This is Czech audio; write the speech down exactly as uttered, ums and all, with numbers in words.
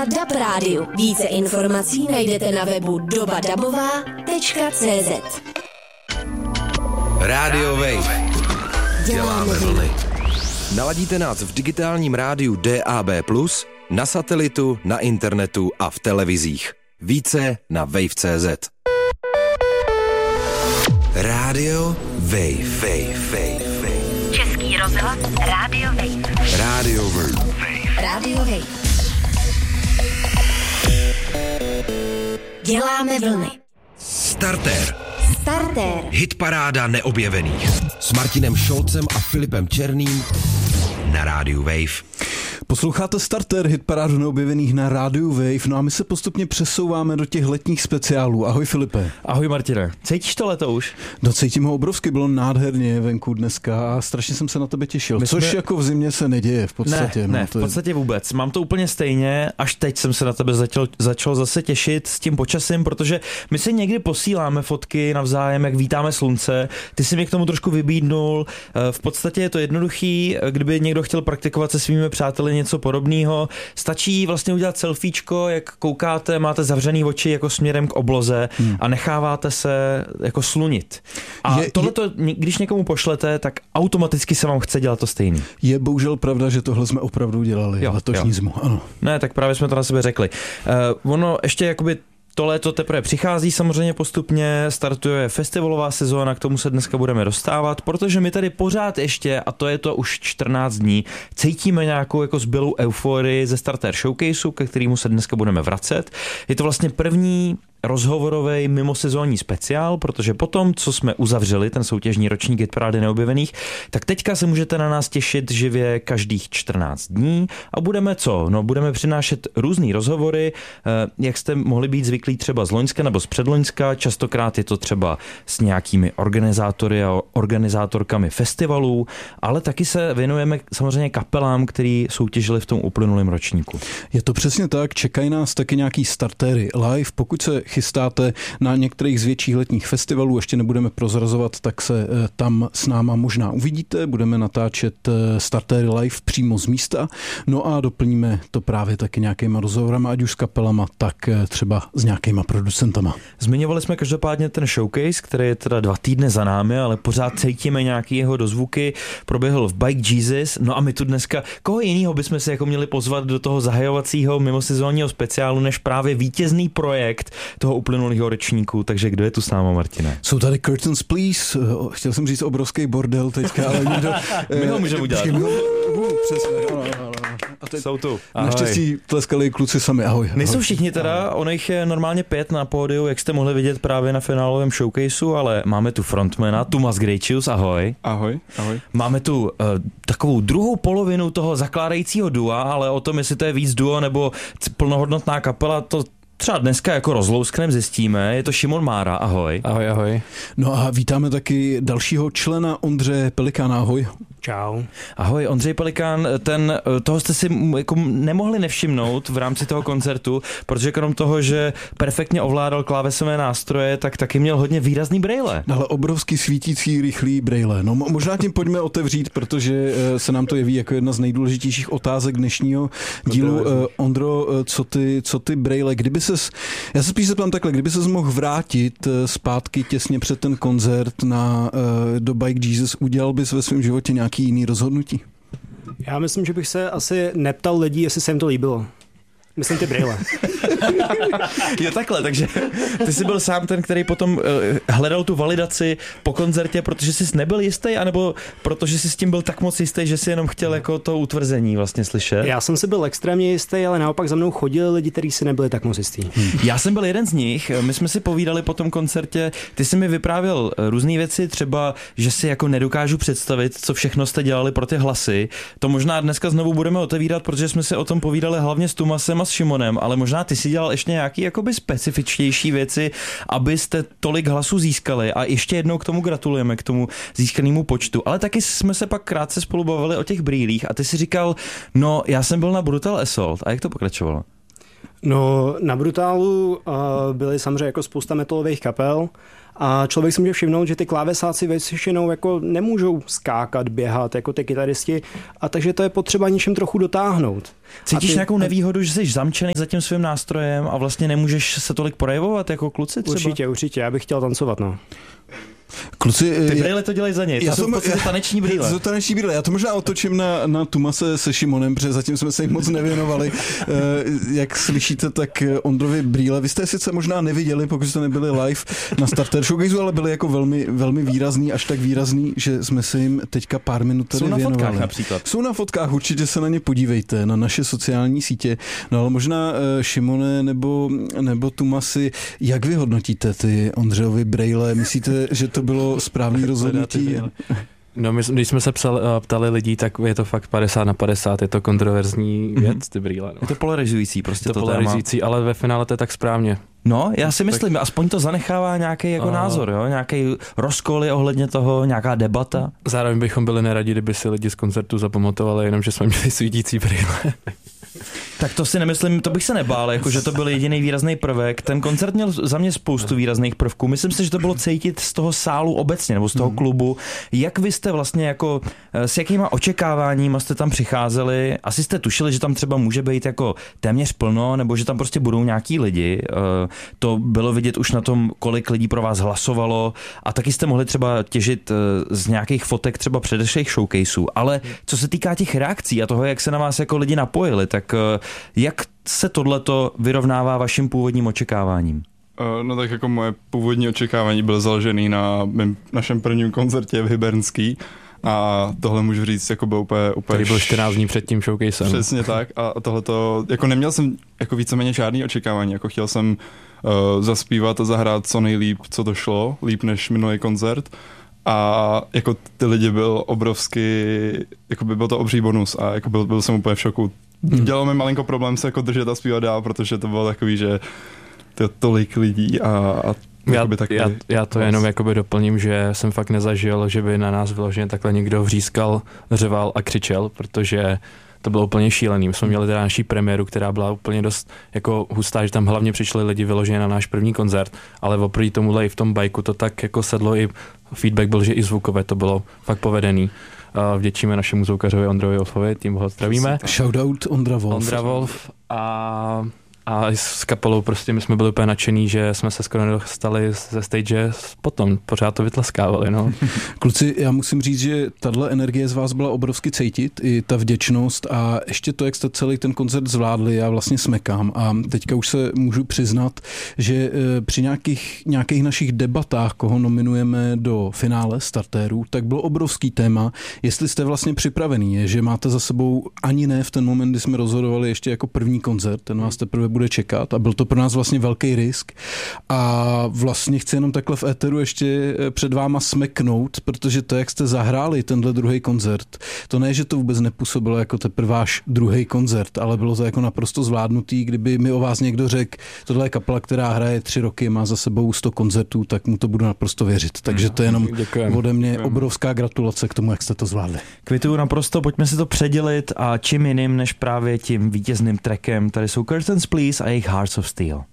Dab Rádiu. Více informací najdete na webu doba dabová tečka cé zet. Rádio Wave. Děláme vlny. Naladíte nás v digitálním rádiu D A B plus, na satelitu, na internetu a v televizích. Více na wave tečka cé zet. Rádio Wave. Wave, Wave, Wave. Český rozhlas Rádio Wave. Rádio Wave. Rádio Wave. Děláme vlny. Startér. Startér. Hitparáda neobjevených. S Martinem Šolcem a Filipem Černým na Rádiu Wave. Posloucháte Startér, hitparádu neobjevených na Rádiu Wave, no a my se postupně přesouváme do těch letních speciálů. Ahoj Filipe. Ahoj Martine. Cítíš to leto už? No cítím ho obrovsky, bylo nádherně venku dneska a strašně jsem se na tebe těšil. My Což jsme... jako v zimě se neděje v podstatě. Ne, no, ne to v podstatě je... vůbec. Mám to úplně stejně, až teď jsem se na tebe začal, začal zase těšit s tím počasím, protože my si někdy posíláme fotky navzájem, jak vítáme slunce. Ty jsi mě k tomu trošku vybídnul. V podstatě je to jednoduchý, kdyby někdo chtěl praktikovat se svými přáteli něco podobného. Stačí vlastně udělat selfiečko, jak koukáte, máte zavřený oči jako směrem k obloze hmm. a necháváte se jako slunit. A je, tohleto, je, když někomu pošlete, tak automaticky se vám chce dělat to stejný. Je bohužel pravda, že tohle jsme opravdu dělali letošní zimu. Ano. Ne, tak právě jsme to na sebe řekli. Uh, ono ještě jakoby to léto teprve přichází samozřejmě postupně, startuje festivalová sezóna, k tomu se dneska budeme dostávat, protože my tady pořád ještě, a to je to už čtrnáct dní, cítíme nějakou jako zbylou euforii ze Startér Showcaseu, ke kterému se dneska budeme vracet. Je to vlastně první rozhovorový mimosezónní speciál, protože potom, co jsme uzavřeli ten soutěžní ročník Hitparády neobjevených, tak teďka se můžete na nás těšit živě každých čtrnáct dní a budeme co? No budeme přinášet různý rozhovory, jak jste mohli být zvyklí třeba z Loňska nebo z předloňska, častokrát je to třeba s nějakými organizátory a organizátorkami festivalů, ale taky se věnujeme samozřejmě kapelám, který soutěžili v tom uplynulém ročníku. Je to přesně tak, čekají nás taky nějaký startéry live, pokud se chystáte na některých z větších letních festivalů, ještě nebudeme prozrazovat, tak se tam s náma možná uvidíte, budeme natáčet startéry live přímo z místa, no a doplníme to právě taky nějakýma rozhovorama, ať už s kapelama, tak třeba s nějakýma producentama. Zmiňovali jsme každopádně ten showcase, který je teda dva týdny za námi, ale pořád cítíme nějaký jeho dozvuky, proběhl v Bike Jesus, no a my tu dneska, koho jinýho bychom se jako měli pozvat do toho zahajovacího mimosezónního speciálu, než právě vítězný projekt toho uplynulého ročníku, takže kdo je tu s náma, Martine? Jsou tady Curtains Please, chtěl jsem říct obrovský bordel teďka, ale někdo... My ho můžeme udělat. Uh, přesně, ano, ano. A teď jsou tu. Naštěstí tleskali kluci sami, ahoj. Nejsou všichni teda, ono jich je normálně pět na pódiu, jak jste mohli vidět právě na finálovém showcaseu, ale máme tu frontmana, Tumas Grejčius, ahoj. Ahoj, ahoj. Máme tu uh, takovou druhou polovinu toho zakládajícího dua, ale o tom, jestli to je víc duo nebo plnohodnotná kapela, to třeba dneska jako rozlousknem zjistíme. Je to Šimon Mára, ahoj. Ahoj, ahoj. No a vítáme taky dalšího člena Ondřeje Pelikána, ahoj. Čau. Ahoj, Ondřej Pelikán, ten, toho jste si jako nemohli nevšimnout v rámci toho koncertu, protože krom toho, že perfektně ovládal klávesové nástroje, tak taky měl hodně výrazný brejle. Ale obrovský svítící, rychlý brejle. No možná tím pojďme otevřít, protože se nám to jeví jako jedna z nejdůležitějších otázek dnešního dílu. Ondro, co ty, co ty brejle, kdyby ses, já se spíš zeptám takhle, kdyby ses mohl vrátit zpátky těsně před ten koncert na, do Bike Jesus, udělal bys ve svém životě nějaký jiný rozhodnutí? Já myslím, že bych se asi neptal lidí, jestli se jim to líbilo. Myslím ty brýle. Jo takhle, takže ty jsi byl sám ten, který potom uh, hledal tu validaci po koncertě, protože jsi nebyl jistý, anebo protože jsi s tím byl tak moc jistý, že jsi jenom chtěl jako to utvrzení vlastně slyšet? Já jsem si byl extrémně jistý, ale naopak za mnou chodili lidi, kteří si nebyli tak moc jistý. Hmm. Já jsem byl jeden z nich, my jsme si povídali po tom koncertě, ty jsi mi vyprávěl různé věci, třeba, že si jako nedokážu představit, co všechno jste dělali pro ty hlasy. To možná dneska znovu budeme otevírat, protože jsme si o tom povídali hlavně s Tumasem a s Šimonem, ale možná ty si dělal ještě nějaký jakoby specifičtější věci, abyste tolik hlasů získali, a ještě jednou k tomu gratulujeme, k tomu získanému počtu. Ale taky jsme se pak krátce spolu bavili o těch brýlích a ty si říkal, no já jsem byl na Brutal Assault, a jak to pokračovalo? No, na Brutálu uh, byly samozřejmě jako spousta metalových kapel a člověk si může všimnout, že ty klávesáci většinou jako nemůžou skákat, běhat jako ty kytaristi, a takže to je potřeba něčem trochu dotáhnout. Cítíš ty, nějakou nevýhodu, že jsi zamčený za tím svým nástrojem a vlastně nemůžeš se tolik projevovat jako kluci třeba? Určitě, určitě, já bych chtěl tancovat, no. Kluci, ty brýle to dělají za ně, to jsou v podstatě taneční brýle. To jsou taneční brýle, já to možná otočím na, na Tumase se Šimonem, protože zatím jsme se jim moc nevěnovali. Jak slyšíte, tak Ondrovi brýle, vy jste sice možná neviděli, pokud jste nebyli live na Starter Showcase, ale byli jako velmi, velmi výrazný, až tak výrazný, že jsme se jim teďka pár minut tady věnovali. Jsou na fotkách například. Jsou na fotkách, určitě se na ně podívejte, na naše sociální sítě. No ale možná Šimone nebo, nebo Tumasi, jak vy hodnotíte ty Ondřejovi brýle? Myslíte, že to bylo správný rozhodnutí? No, my, když jsme se psali, ptali lidí, tak je to fakt padesát na padesát, je to kontroverzní věc, mm-hmm. ty brýle. No. Je to polarizující, prostě je to, to polarizující, téma. Ale ve finále to je tak správně. No, já si myslím, tak... aspoň to zanechává nějaký jako a... názor, jo? Nějaký rozkoly ohledně toho, nějaká debata. Zároveň bychom byli neradi, kdyby si lidi z koncertu zapamatovali jenom, že jsme měli svítící brýle. Tak to si nemyslím, to bych se nebál, jako že to byl jediný výrazný prvek. Ten koncert měl za mě spoustu výrazných prvků. Myslím si, že to bylo cítit z toho sálu obecně, nebo z toho klubu. Jak vy jste vlastně jako, s jakýma očekáváníma jste tam přicházeli? Asi jste tušili, že tam třeba může být jako téměř plno, nebo že tam prostě budou nějaký lidi. To bylo vidět už na tom, kolik lidí pro vás hlasovalo, a taky jste mohli třeba těžit z nějakých fotek třeba předešlých showcaseů. Ale co se týká těch reakcí a toho, jak se na vás jako lidi napojili, tak jak se tohleto vyrovnává vašim původním očekáváním? No tak jako moje původní očekávání bylo založené na mém, našem prvním koncertě v Hybernský, a tohle můžu říct, jako byl úplně... úplně Který byl čtrnáct dní před tím showcasem. Přesně tak, a tohleto, jako neměl jsem jako víceméně žádný očekávání, jako chtěl jsem uh, zaspívat a zahrát co nejlíp, co to šlo, líp než minulý koncert, a jako ty lidi byl obrovský, jako by byl to obří bonus, a jako byl, byl jsem úplně v šoku. Hmm. Dělalo mi malinko problém se jako držet a zpívat dál, protože to bylo takový, že to je tolik lidí a, a já, takový, já, já to jenom jakoby doplním, že jsem fakt nezažil, že by na nás vyloženě takhle někdo vřískal, řeval a křičel, protože to bylo úplně šílený. My jsme měli teda naší premiéru, která byla úplně dost jako hustá, že tam hlavně přišli lidi vyloženě na náš první koncert, ale oproti tomuhle i v tom bajku to tak jako sedlo, i feedback byl, že i zvukové to bylo fakt povedený. Vděčíme našemu zvukařovi Ondrovi Wolfovi, tím ho zdravíme. Shoutout Ondra Wolf. Ondra Wolf a, a s kapelou prostě my jsme byli úplně nadšení, že jsme se skoro nedostali ze stage potom, pořád to vytleskávali. No. Kluci, já musím říct, že tahle energie z vás byla obrovsky cítit, i ta vděčnost, a ještě to, jak jste celý ten koncert zvládli, já vlastně smekám, a teďka už se můžu přiznat, že při nějakých, nějakých našich debatách, koho nominujeme do finále startérů, tak bylo obrovský téma, jestli jste vlastně připravený, je, že máte za sebou ani ne v ten moment, kdy jsme rozhodovali ještě jako první koncert, ten vás teprve bude čekat, a byl to pro nás vlastně velký risk, a vlastně chci jenom takhle v éteru ještě před váma smeknout, protože to, jak jste zahráli tenhle druhý koncert, to ne, že to vůbec nepůsobilo jako teprve váš druhý koncert, ale bylo to jako naprosto zvládnutý. Kdyby mi o vás někdo řekl, tohle je kapela, která hraje tři roky, má za sebou sto koncertů, tak mu to budu naprosto věřit. Takže to je jenom Děkujem. ode mě Děkujem. obrovská gratulace k tomu, jak jste to zvládli. Kvituju naprosto, pojďme si to předělit, a čím jiným než právě tím vítězným trackem. Tady jsou Curtains Please a jejich Hearts of Steel.